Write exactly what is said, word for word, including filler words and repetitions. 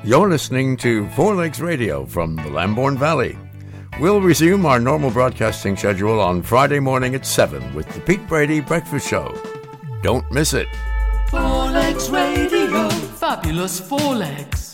You're listening to Four Legs Radio from the Lambourne Valley. We'll resume our normal broadcasting schedule on Friday morning at seven with the Pete Brady Breakfast Show. Don't miss it. Four Legs Radio, fabulous Four Legs.